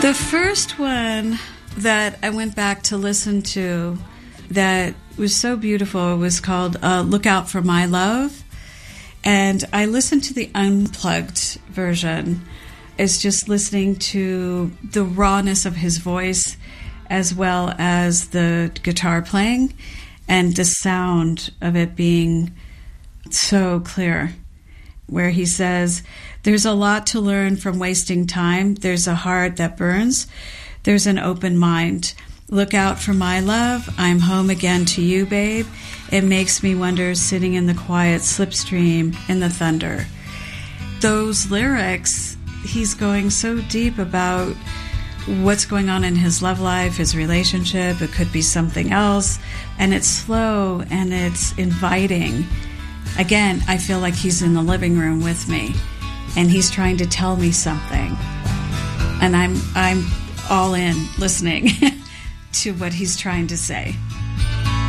The first one that I went back to listen to that was so beautiful was called Look Out for My Love. And I listened to the unplugged version. It's just listening to the rawness of his voice as well as the guitar playing and the sound of it being so clear. Where he says, there's a lot to learn from wasting time. There's a heart that burns. There's an open mind. Look out for my love. I'm home again to you, babe. It makes me wonder, sitting in the quiet slipstream in the thunder. Those lyrics, he's going so deep about what's going on in his love life, his relationship. It could be something else. And it's slow and it's inviting. Again, I feel like he's in the living room with me and he's trying to tell me something. And I'm all in listening to what he's trying to say.